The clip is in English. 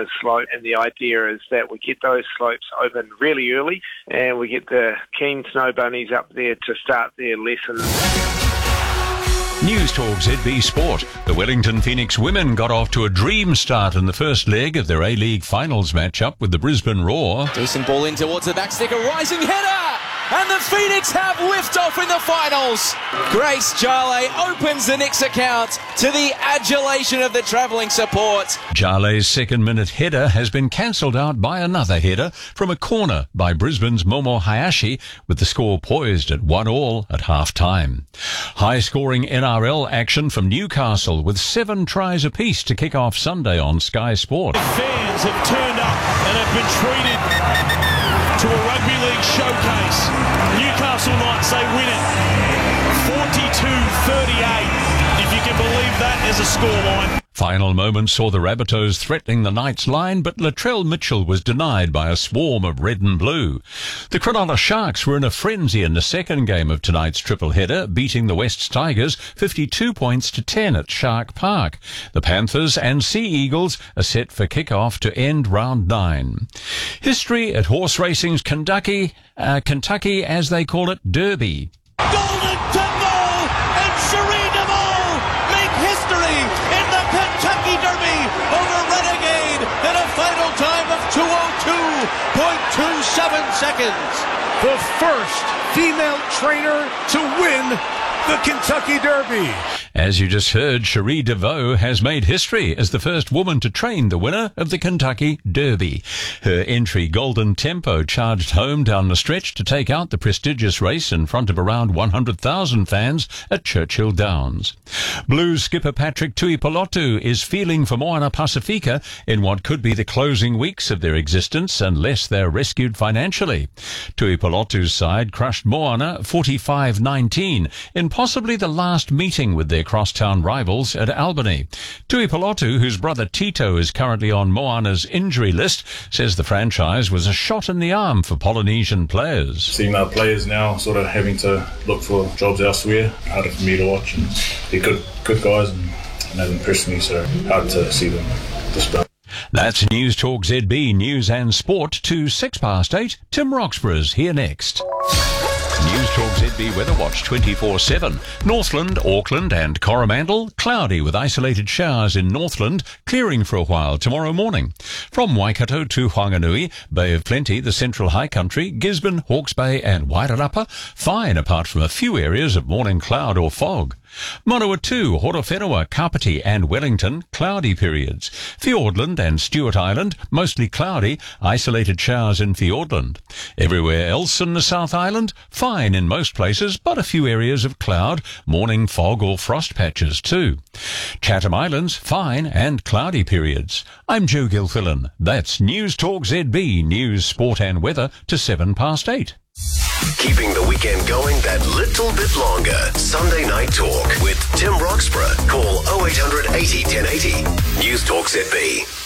a slope, and the idea is that we get those slopes open really early and we get the keen snow bunnies up there to start their lessons. News Talk ZB Sport. The Wellington Phoenix women got off to a dream start in the first leg of their A-League finals matchup with the Brisbane Roar. Decent ball in towards the back stick, a rising header! And the Phoenix have liftoff in the finals. Grace Jale opens the Knicks account to the adulation of the travelling support. Jale's second-minute header has been cancelled out by another header from a corner by Brisbane's Momo Hayashi, with the score poised at 1-1 at half-time. High-scoring NRL action from Newcastle with 7 tries apiece to kick off Sunday on Sky Sport. Fans have turned up and have been treated to a rugby league showcase. Newcastle Knights, they win it 42-38, if you can believe that as a scoreline. Final moments saw the Rabbitohs threatening the Knights' line, but Latrell Mitchell was denied by a swarm of red and blue. The Cronulla Sharks were in a frenzy in the second game of tonight's triple header, beating the Wests Tigers 52 points to 10 at Shark Park. The Panthers and Sea Eagles are set for kick-off to end round 9. History at horse racing's Kentucky, as they call it, Derby. Golden Temple and Cherie DeVaux make history in the Kentucky Derby over Renegade in a final time of 2:02.27 seconds. The first female trainer to win the Kentucky Derby. As you just heard, Cherie DeVaux has made history as the first woman to train the winner of the Kentucky Derby. Her entry, Golden Tempo, charged home down the stretch to take out the prestigious race in front of around 100,000 fans at Churchill Downs. Blues skipper Patrick Tuipulotu is feeling for Moana Pasifika in what could be the closing weeks of their existence unless they're rescued financially. Tuipulotu's side crushed Moana 45-19 in possibly the last meeting with their crosstown rivals at Albany. Tuipulotu, whose brother Tito is currently on Moana's injury list, says the franchise was a shot in the arm for Polynesian players. Female players now sort of having to look for jobs elsewhere. Harder for me to watch, and they're good guys, and I know them personally, so hard to see them display. That's News Talk ZB News and Sport to 8:06. Tim Roxburgh's here next. News Talk ZB Weather Watch 24/7. Northland, Auckland and Coromandel, cloudy with isolated showers in Northland, clearing for a while tomorrow morning. From Waikato to Whanganui, Bay of Plenty, the Central High Country, Gisborne, Hawke's Bay and Wairarapa, fine apart from a few areas of morning cloud or fog. Manawatu, Horowhenua, Kapiti and Wellington, cloudy periods. Fiordland and Stewart Island, mostly cloudy, isolated showers in Fiordland. Everywhere else in the South Island, fine in most places, but a few areas of cloud, morning fog or frost patches too. Chatham Islands, fine and cloudy periods. I'm Joe Gilfillan. That's News Talk ZB, news, sport and weather to 8:07. Keeping the weekend going that little bit longer. Sunday Night Talk with Tim Roxburgh. Call 0800 80 1080. News Talk ZB.